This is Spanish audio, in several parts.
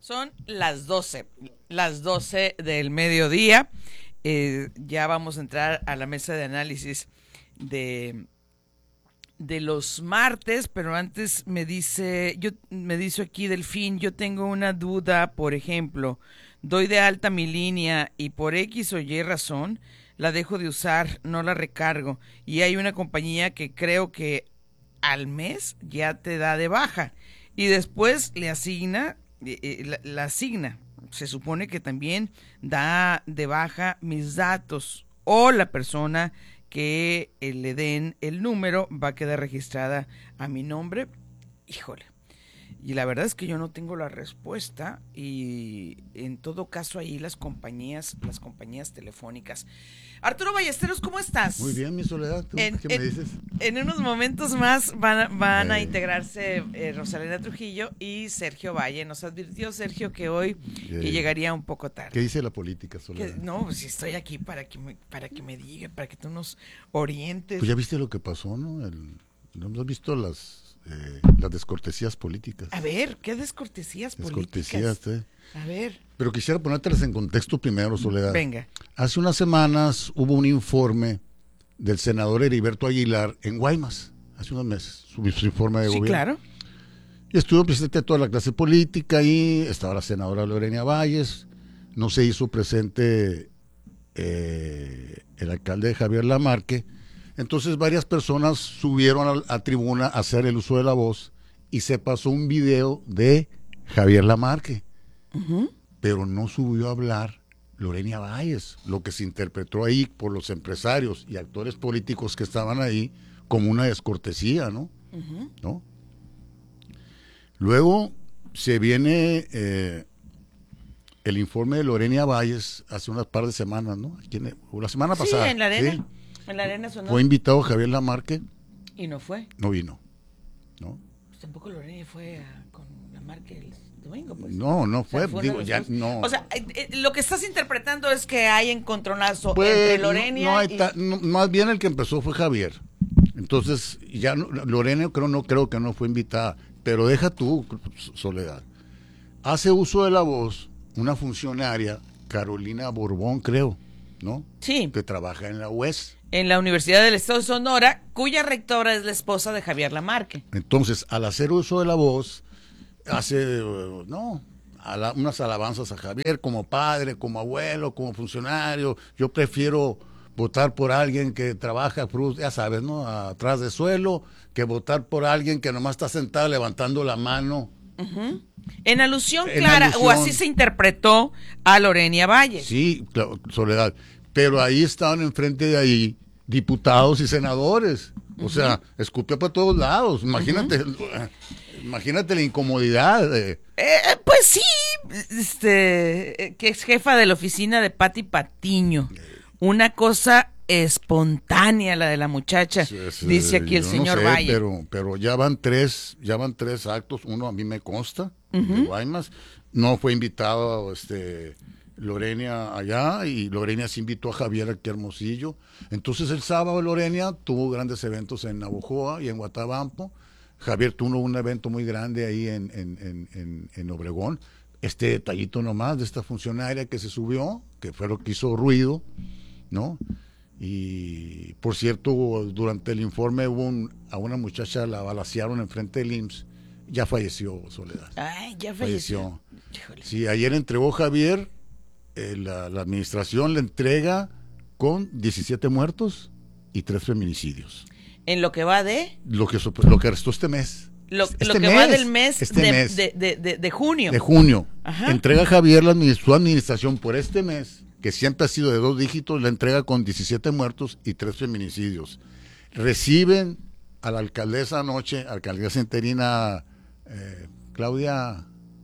Son las 12 del mediodía. Ya vamos a entrar a la mesa de análisis de los martes, pero antes me dice aquí Delfín, yo tengo una duda, por ejemplo, doy de alta mi línea y por X o Y razón la dejo de usar, no la recargo, y hay una compañía que creo que al mes ya te da de baja y después le asigna, la asigna. Se supone que también da de baja mis datos o la persona que le den el número va a quedar registrada a mi nombre. Híjole. Y la verdad es que yo no tengo la respuesta y en todo caso ahí las compañías telefónicas. Arturo Ballesteros, ¿cómo estás? Muy bien, mi Soledad. ¿Tú qué me dices? En unos momentos más van a integrarse Rosalena Trujillo y Sergio Valle. Nos advirtió Sergio que hoy llegaría un poco tarde. ¿Qué dice la política, Soledad? No, pues estoy aquí para que me diga, para que tú nos orientes. Pues ya viste lo que pasó, ¿no? ¿No has visto las descortesías políticas? A ver, ¿qué descortesías políticas? Descortesías, A ver. Pero quisiera ponértelas en contexto primero, Soledad. Venga. Hace unas semanas hubo un informe del senador Heriberto Aguilar en Guaymas, hace unos meses, su informe de gobierno. Sí, claro. Y estuvo presente toda la clase política y estaba la senadora Lorena Valles, no se hizo presente el alcalde Javier Lamarque. Entonces varias personas subieron a tribuna a hacer el uso de la voz y se pasó un video de Javier Lamarque, pero no subió a hablar Lorena Valles, lo que se interpretó ahí por los empresarios y actores políticos que estaban ahí como una descortesía, ¿no? ¿No? Luego se viene el informe de Lorena Valles hace unas par de semanas, ¿no? La semana pasada. Sí, en la arena. ¿Sí? En la arena sonó. Fue invitado Javier Lamarque. ¿Y no fue? No vino, ¿no? Pues tampoco Lorena fue con Lamarque el domingo, pues. No fue. O sea, Digo, ya dos. no. O sea, lo que estás interpretando es que hay encontronazo entre Lorena más bien el que empezó fue Javier. Entonces, ya Lorena no creo que no fue invitada. Pero deja tú, Soledad. Hace uso de la voz una funcionaria, Carolina Borbón, creo, ¿no? Sí. Que trabaja en la UES. En la Universidad del Estado de Sonora, cuya rectora es la esposa de Javier Lamarque. Entonces, al hacer uso de la voz, hace, unas alabanzas a Javier como padre, como abuelo, como funcionario. Yo prefiero votar por alguien que trabaja, ya sabes, ¿no? Atrás de suelo, que votar por alguien que nomás está sentado levantando la mano. En alusión clara, o así se interpretó a Lorena Valles. Sí, Soledad. Pero ahí estaban enfrente de ahí diputados y senadores. O sea, escupió para todos lados. Imagínate, imagínate la incomodidad. Pues sí, que es jefa de la oficina de Pati Patiño. Una cosa espontánea la de la muchacha, dice aquí el señor Valle. Pero ya van tres actos. Uno a mí me consta, de Guaymas. No fue invitado Lorena allá, y Lorena se invitó a Javier aquí a Hermosillo. Entonces el sábado Lorena tuvo grandes eventos en Navojoa y en Guatabampo. Javier tuvo un evento muy grande ahí en Obregón. Este detallito nomás de esta funcionaria que se subió, que fue lo que hizo ruido, ¿no? Y por cierto, durante el informe a una muchacha la balacearon enfrente del IMSS. Ya falleció, Soledad. Ay, ya falleció. Sí, ayer entregó Javier, la administración le entrega con 17 muertos y 3 feminicidios. ¿En lo que va de? Lo que restó este mes. Lo que va del mes de junio. De junio. Ajá. Entrega Javier su administración por este mes, que siempre ha sido de 2 dígitos, la entrega con 17 muertos y 3 feminicidios. Reciben a la alcaldesa anoche, alcaldesa interina Claudia,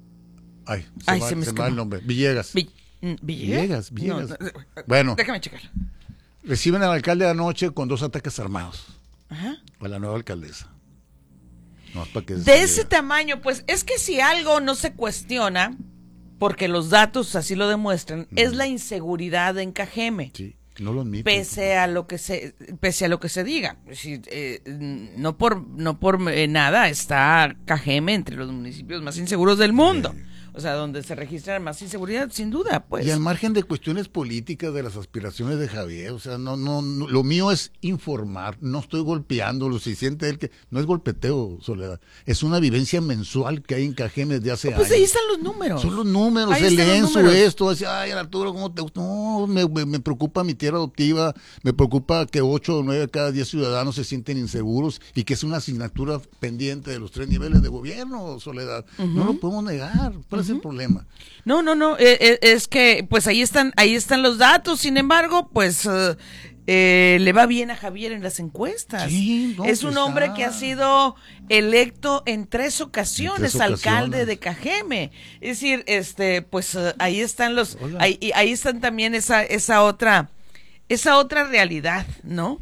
se me va el nombre, Villegas. ¿Villegas? No, bueno. Déjame checar. Reciben al alcalde anoche con 2 ataques armados. Ajá. A la nueva alcaldesa. No, de ese tamaño, pues es que si algo no se cuestiona, porque los datos así lo demuestran, es la inseguridad en Cajeme. Sí. No lo admite. Pese a lo que se diga. Es decir, no por nada está Cajeme entre los municipios más inseguros del mundo. O sea, donde se registra más inseguridad, sin duda, pues. Y al margen de cuestiones políticas, de las aspiraciones de Javier, o sea, no, lo mío es informar, no estoy golpeándolo, si siente él que, no es golpeteo, Soledad, es una vivencia mensual que hay en Cajeme desde hace años. Pues ahí están los números. Son los números, el ENSU, esto, así, ay, Arturo, ¿cómo te gusta? No, me preocupa mi tierra adoptiva, me preocupa que 8 o 9 de cada 10 ciudadanos se sienten inseguros y que es una asignatura pendiente de los 3 niveles de gobierno, Soledad. No lo podemos negar. ¿Cuál es el problema? No, es que pues ahí están los datos, sin embargo, pues le va bien a Javier en las encuestas. Sí, no, es un hombre que ha sido electo en 3 ocasiones alcalde de Cajeme. Es decir, pues ahí están ahí están también esa otra realidad, ¿no?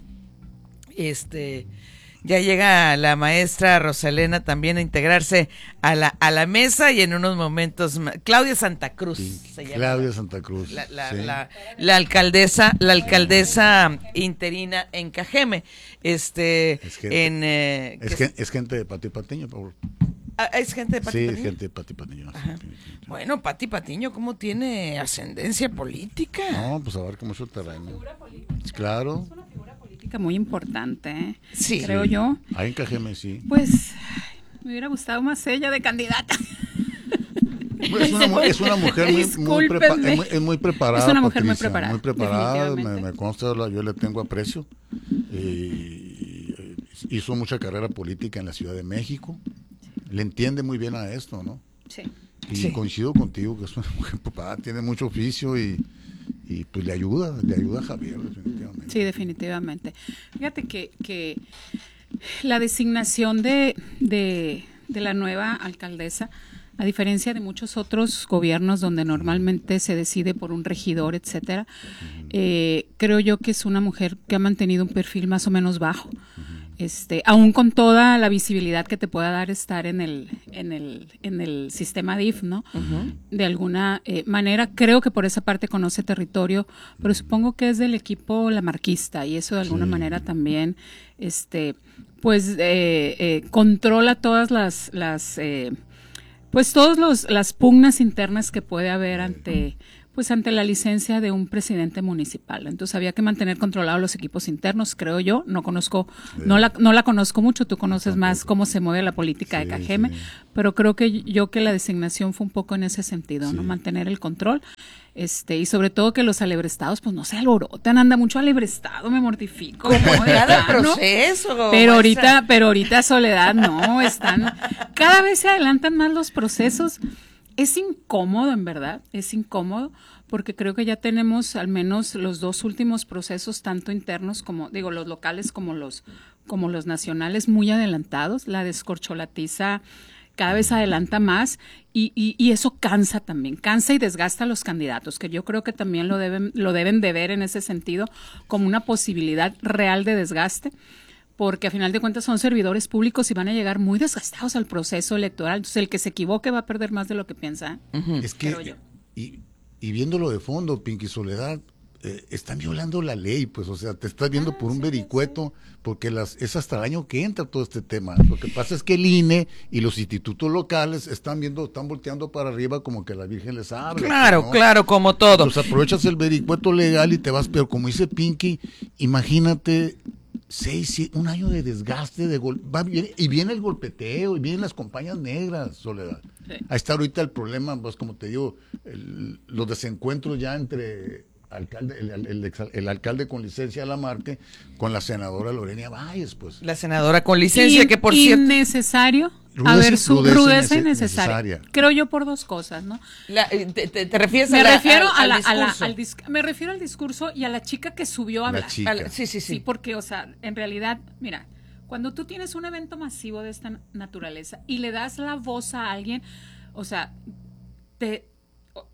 Ya llega la maestra Rosalena también a integrarse a la mesa y en unos momentos Claudia Santa Cruz se llama. Claudia Santa Cruz. La alcaldesa interina en Cajeme. Es gente de Pati Patiño, por favor. ¿Es gente de Pati Patiño? Sí, es gente de Pati Patiño. Bueno, Pati Patiño, ¿cómo tiene ascendencia política? No, pues abarca mucho terreno. Claro. Es una figura política muy importante, sí, creo yo. Ahí en Cajeme, sí. Pues me hubiera gustado más ella de candidata. Es una mujer muy preparada. Es una mujer Patricia, muy preparada. Me consta, yo le tengo aprecio. Hizo mucha carrera política en la Ciudad de México. Le entiende muy bien a esto, ¿no? Sí. Y coincido contigo que es una mujer preparada, tiene mucho oficio y pues le ayuda a Javier, definitivamente. Sí, definitivamente. Fíjate que la designación de la nueva alcaldesa, a diferencia de muchos otros gobiernos donde normalmente se decide por un regidor, etcétera, creo yo que es una mujer que ha mantenido un perfil más o menos bajo. Aún con toda la visibilidad que te pueda dar estar en el sistema DIF, ¿no? De alguna manera, creo que por esa parte conoce territorio, pero supongo que es del equipo lamarquista y eso de alguna manera también, pues controla todas las pugnas internas que puede haber ante la licencia de un presidente municipal. Entonces había que mantener controlados los equipos internos, creo yo. No la conozco mucho, tú conoces más cómo se mueve la política de Cajeme, pero creo que la designación fue un poco en ese sentido, ¿no? Mantener el control. Y sobre todo que los alebrestados pues no se alborotan, anda mucho alebrestado, me mortifico. Como cada proceso. Pero ahorita Soledad no, cada vez se adelantan más los procesos. Es incómodo, en verdad, es incómodo, porque creo que ya tenemos al menos los 2 últimos procesos, tanto internos como, los locales como los nacionales, muy adelantados. La descorcholatiza cada vez adelanta más y eso cansa también, cansa y desgasta a los candidatos, que yo creo que también lo deben de ver en ese sentido como una posibilidad real de desgaste, porque a final de cuentas son servidores públicos y van a llegar muy desgastados al proceso electoral. Entonces el que se equivoque va a perder más de lo que piensa. Es que, y viéndolo de fondo, Pinky Soledad, están violando la ley, pues, o sea, te estás viendo por un vericueto, porque es hasta el año que entra todo este tema. Lo que pasa es que el INE y los institutos locales están volteando para arriba como que la Virgen les habla. Claro, ¿no? Claro, como todo. Pues aprovechas el vericueto legal y te vas, pero como dice Pinky, imagínate 1 año de desgaste, y viene el golpeteo, y vienen las compañías negras, Soledad. Sí. Ahí está ahorita el problema, pues como te digo, los desencuentros ya entre el alcalde con licencia Lamarque con la senadora Lorena Báez, pues. La senadora con licencia, que por cierto... Innecesario. A ver, su rudeza innecesaria. Creo yo por 2 cosas, ¿no? ¿Te refieres al discurso? Me refiero al discurso y a la chica que subió a hablar. Sí, porque, o sea, en realidad, mira, cuando tú tienes un evento masivo de esta naturaleza y le das la voz a alguien, o sea,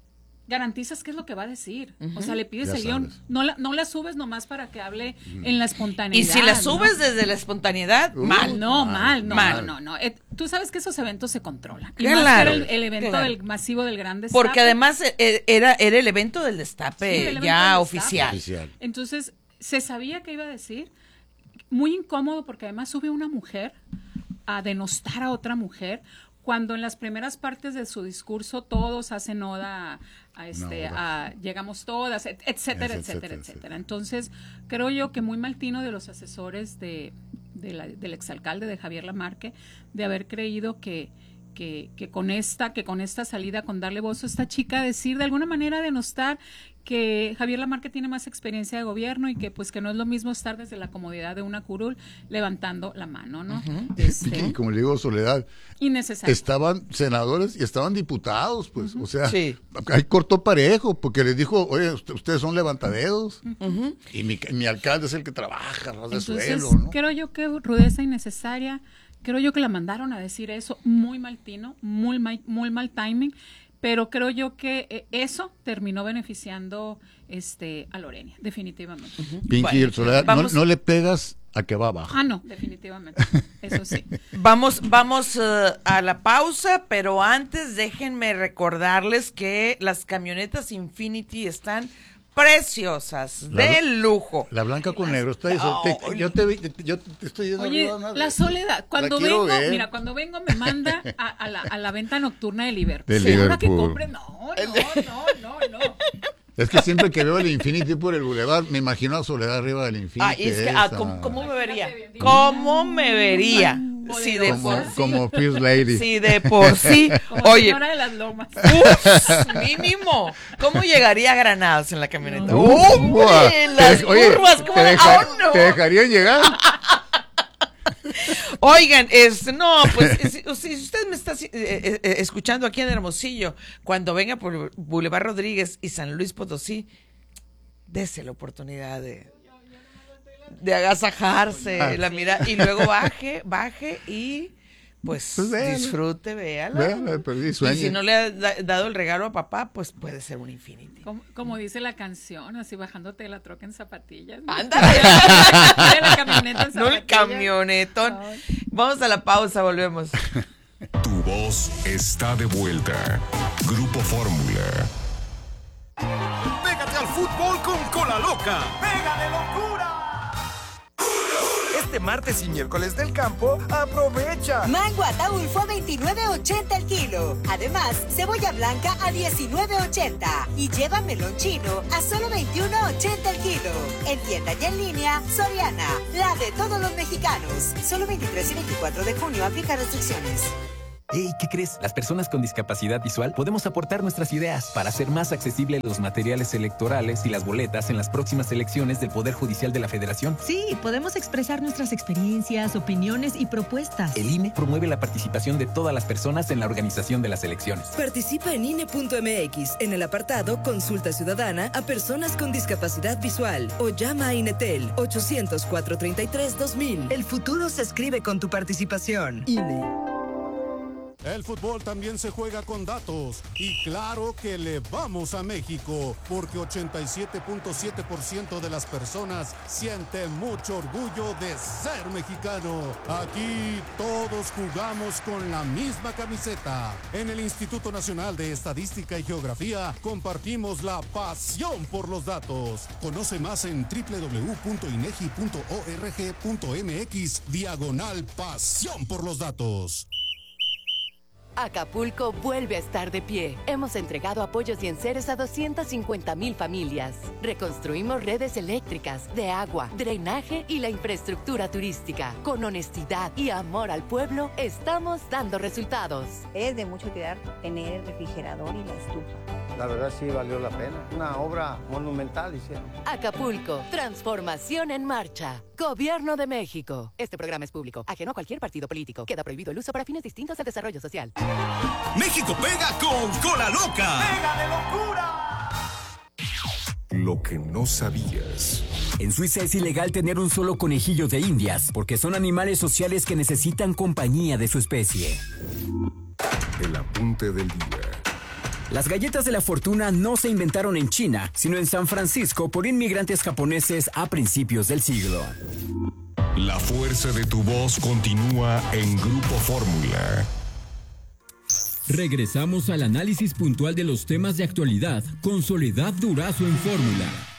garantizas qué es lo que va a decir. O sea, le pides el guión, no la subes nomás para que hable en la espontaneidad. Y si la subes desde la espontaneidad, mal. No. Tú sabes que esos eventos se controlan. Y Claro, más que el evento del masivo del gran destape. Porque además era el evento del destape, el evento ya del oficial. destape. Entonces, se sabía que iba a decir, muy incómodo porque además sube una mujer a denostar a otra mujer, cuando en las primeras partes de su discurso todos hacen oda a llegamos todas, etcétera. Entonces, creo yo que muy mal tino de los asesores del exalcalde de Javier Lamarque, de haber creído que con esta salida, con darle voz a esta chica, decir de alguna manera denostar que Javier Lamarque tiene más experiencia de gobierno y que pues que no es lo mismo estar desde la comodidad de una curul levantando la mano, ¿no? Como le digo, Soledad, innecesario. Estaban senadores y estaban diputados, pues, o sea, ahí cortó parejo, porque les dijo, oye, ustedes son levantadedos, y mi alcalde es el que trabaja, de suelo, ¿no? Creo yo que rudeza innecesaria, creo yo que la mandaron a decir eso, muy mal tino, muy mal timing, pero creo yo que eso terminó beneficiando a Lorena, definitivamente. Pinky, Soledad, no le pegas a que va abajo. No, definitivamente, eso sí. Vamos a la pausa, pero antes déjenme recordarles que las camionetas Infinity están preciosas, de lujo. La blanca con negro está eso. Yo te estoy yendo. Oye, la Soledad, cuando vengo me manda a la venta nocturna de Liverpool. Ahora que compre, no. Es que siempre que veo el Infinity por el Boulevard, me imagino a Soledad arriba del Infinity. Es que, ¿cómo me vería? ¿Cómo me vería? Sí, como First Lady. Sí, de por sí. Como Oye, señora de las Lomas. Mínimo. ¿Cómo llegaría a Granados en la camioneta? Las curvas, ¿cómo? ¿Te dejarían llegar? Oigan, pues si usted me está escuchando aquí en Hermosillo, cuando venga por Boulevard Rodríguez y San Luis Potosí, dése la oportunidad de agasajarse, la mira, y luego baje y pues disfrute, véala. Y si no le ha dado el regalo a papá, pues puede ser un Infinity. Como dice la canción, así bajándote de la troca en zapatillas. ¡Ándale! La camioneta en zapatillas. No el camionetón. No. Vamos a la pausa, volvemos. Tu voz está de vuelta. Grupo Fórmula. Pégate al fútbol con Cola Loca. ¡Pega de locura! Este martes y miércoles del campo, aprovecha. Mango ataulfo a $29.80 el kilo. Además, cebolla blanca a $19.80. Y lleva melón chino a solo $21.80 el kilo. En tienda y en línea, Soriana, la de todos los mexicanos. Solo 23 y 24 de junio, aplica restricciones. Hey, ¿qué crees? Las personas con discapacidad visual podemos aportar nuestras ideas para hacer más accesibles los materiales electorales y las boletas en las próximas elecciones del Poder Judicial de la Federación. Sí, podemos expresar nuestras experiencias, opiniones y propuestas. El INE promueve la participación de todas las personas en la organización de las elecciones. Participa en INE.mx en el apartado Consulta Ciudadana a personas con discapacidad visual o llama a INETEL 800-433-2000. El futuro se escribe con tu participación. INE. El fútbol también se juega con datos y claro que le vamos a México porque 87.7% de las personas sienten mucho orgullo de ser mexicano. Aquí todos jugamos con la misma camiseta. En el Instituto Nacional de Estadística y Geografía compartimos la pasión por los datos. Conoce más en www.inegi.org.mx/pasión por los datos. Acapulco vuelve a estar de pie. Hemos entregado apoyos y enseres a 250,000 familias. Reconstruimos redes eléctricas, de agua, drenaje y la infraestructura turística. Con honestidad y amor al pueblo, estamos dando resultados. Es de mucha utilidad tener el refrigerador y la estufa. La verdad sí valió la pena. Una obra monumental hicieron. Acapulco, transformación en marcha. Gobierno de México. Este programa es público, ajeno a cualquier partido político. Queda prohibido el uso para fines distintos al desarrollo social. México pega con Cola Loca. ¡Pega de locura! Lo que no sabías. En Suiza es ilegal tener un solo conejillo de indias, porque son animales sociales que necesitan compañía de su especie. El apunte del día. Las galletas de la fortuna no se inventaron en China, sino en San Francisco por inmigrantes japoneses a principios del siglo. La fuerza de tu voz continúa en Grupo Fórmula. Regresamos al análisis puntual de los temas de actualidad con Soledad Durazo en Fórmula.